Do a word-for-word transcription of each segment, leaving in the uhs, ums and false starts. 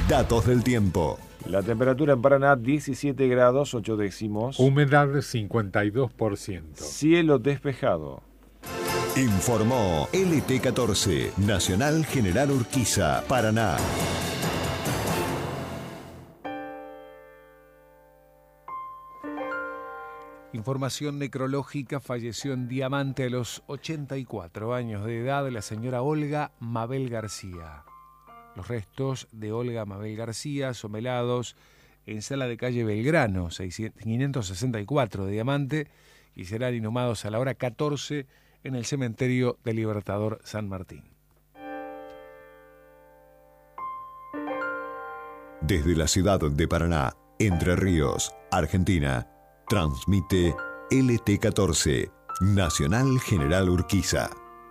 Datos del tiempo. La temperatura en Paraná, diecisiete grados, ocho décimos. Humedad, cincuenta y dos por ciento. Cielo despejado. Informó L T catorce, Nacional General Urquiza, Paraná. Información necrológica: falleció en Diamante a los ochenta y cuatro años de edad la señora Olga Mabel García. Los restos de Olga Mabel García son velados en sala de calle Belgrano, quinientos sesenta y cuatro de Diamante, y serán inhumados a la hora catorce en el cementerio del Libertador San Martín. Desde la ciudad de Paraná, Entre Ríos, Argentina, transmite L T catorce, Nacional General Urquiza.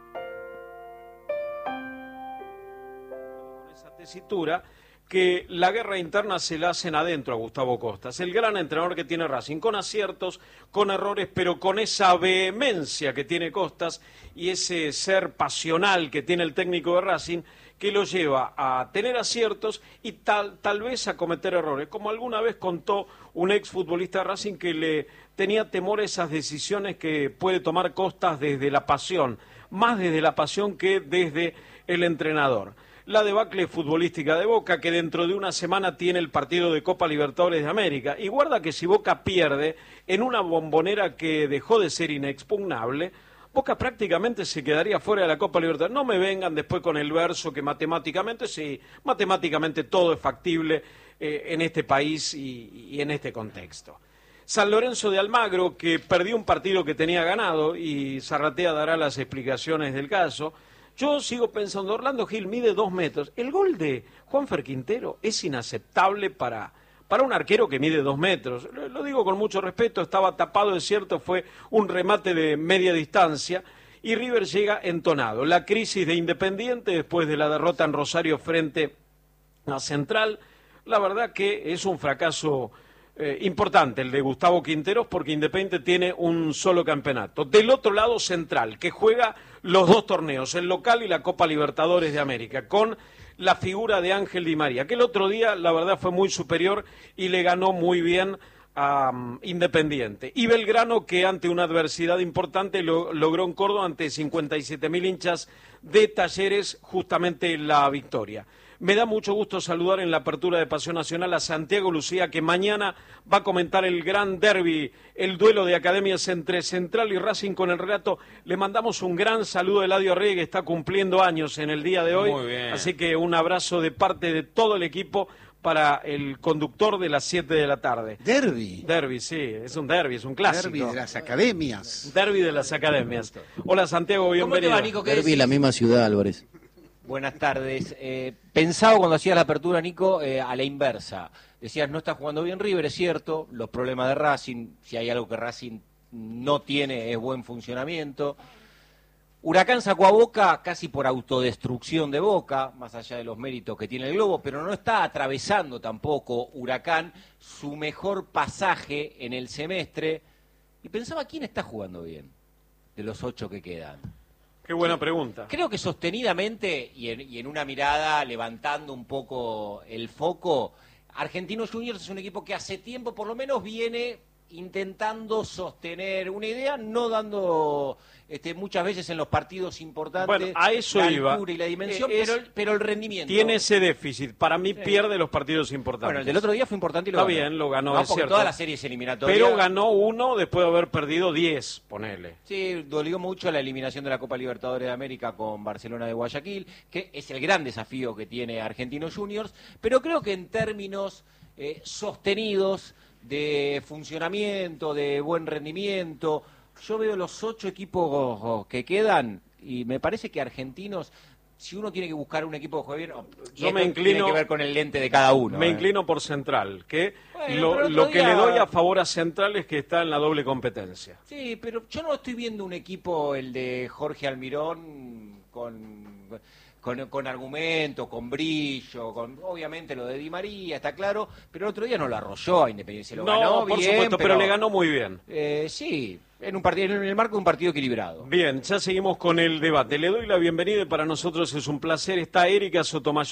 Esa tesitura que la guerra interna se la hacen adentro a Gustavo Costas, el gran entrenador que tiene Racing, con aciertos, con errores, pero con esa vehemencia que tiene Costas y ese ser pasional que tiene el técnico de Racing, que lo lleva a tener aciertos y tal, tal vez a cometer errores, como alguna vez contó un exfutbolista de Racing que le tenía temor a esas decisiones que puede tomar Costas desde la pasión, más desde la pasión que desde el entrenador. La debacle futbolística de Boca, que dentro de una semana tiene el partido de Copa Libertadores de América, y guarda que si Boca pierde en una bombonera que dejó de ser inexpugnable, Boca prácticamente se quedaría fuera de la Copa Libertadores. No me vengan después con el verso que matemáticamente, sí, matemáticamente todo es factible eh, en este país y, y en este contexto. San Lorenzo de Almagro, que perdió un partido que tenía ganado, y Zarratea dará las explicaciones del caso. Yo sigo pensando, Orlando Gil mide dos metros. El gol de Juanfer Quintero es inaceptable para, para un arquero que mide dos metros. Lo, lo digo con mucho respeto, estaba tapado, es cierto, fue un remate de media distancia y River llega entonado. La crisis de Independiente después de la derrota en Rosario frente a Central, la verdad que es un fracaso Eh, importante el de Gustavo Quinteros, porque Independiente tiene un solo campeonato. Del otro lado, Central, que juega los dos torneos, el local y la Copa Libertadores de América, con la figura de Ángel Di María, que el otro día la verdad fue muy superior y le ganó muy bien a um, Independiente. Y Belgrano, que ante una adversidad importante lo, logró en Córdoba ante cincuenta y siete mil hinchas de Talleres justamente la victoria. Me da mucho gusto saludar en la apertura de Pasión Nacional a Santiago Lucía, que mañana va a comentar el gran derbi, el duelo de academias entre Central y Racing con el relato. Le mandamos un gran saludo a Eladio Reyes, que está cumpliendo años en el día de hoy. Muy bien. Así que un abrazo de parte de todo el equipo para el conductor de las siete de la tarde. Derbi. Derbi, sí, es un derbi, es un clásico. Derbi de las academias. Derbi de las academias. Hola Santiago, bienvenido. ¿Cómo te va, Nico? ¿Qué Derbi, decís? la misma ciudad, Álvarez. Buenas tardes. Eh, pensaba cuando hacías la apertura, Nico, eh, a la inversa. Decías, no está jugando bien River, es cierto, los problemas de Racing, si hay algo que Racing no tiene es buen funcionamiento. Huracán sacó a Boca casi por autodestrucción de Boca, más allá de los méritos que tiene el Globo, pero no está atravesando tampoco Huracán su mejor pasaje en el semestre. Y pensaba, ¿quién está jugando bien de los ocho que quedan? Qué buena pregunta. Creo que sostenidamente y en, y en una mirada levantando un poco el foco, Argentinos Juniors es un equipo que hace tiempo por lo menos viene intentando sostener una idea, no dando este, muchas veces en los partidos importantes Bueno, a eso la iba. altura y la dimensión, Eh, es- pero, el- pero el rendimiento. Tiene ese déficit. Para mí Sí. pierde los partidos importantes. Bueno, el del otro día fue importante y lo Está ganó. bien, lo ganó, No, es porque cierto. todas las series eliminatorias. Pero ganó uno después de haber perdido diez, ponele. Sí, dolió mucho la eliminación de la Copa Libertadores de América con Barcelona de Guayaquil, que es el gran desafío que tiene Argentinos Juniors, pero creo que en términos eh, sostenidos de funcionamiento, de buen rendimiento, yo veo los ocho equipos que quedan y me parece que Argentinos, si uno tiene que buscar un equipo que juegue bien, y Yo esto me inclino- tiene que ver con el lente de cada uno. Me ¿eh? inclino por Central, que Bueno, lo, pero el lo otro que día- le doy a favor a Central es que está en la doble competencia. Sí, pero yo no estoy viendo un equipo, el de Jorge Almirón, con, con, con argumento, con brillo, con obviamente lo de Di María, está claro, pero el otro día no lo arrolló a Independiente, lo No, ganó por bien, supuesto, pero le ganó muy bien. Eh, sí, en, un partido, en el marco de un partido equilibrado. Bien, ya seguimos con el debate. Le doy la bienvenida y para nosotros es un placer. Está Erika Sotomayor.